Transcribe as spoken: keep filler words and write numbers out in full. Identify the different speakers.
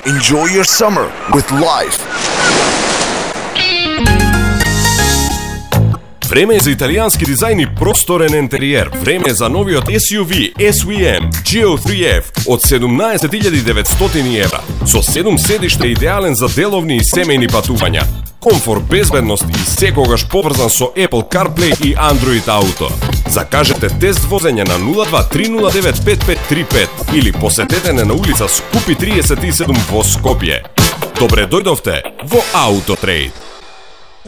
Speaker 1: Enjoy your summer with life.
Speaker 2: Време е за италијански дизајн и просторен интериер. Време е за новиот ес ю ви ес ви ем джи о три еф од седумнаесет илјади и деветстотини евра. Со седум седишта идеален за деловни и семејни патувања. Комфорт, безбедност и секогаш поврзан со Apple CarPlay и Android Auto. Закажете тест возење на нула два три нула девет пет пет три пет или посетете не на улица Скупи триесет и седум во Скопје. Добре дојдовте во Autotrade.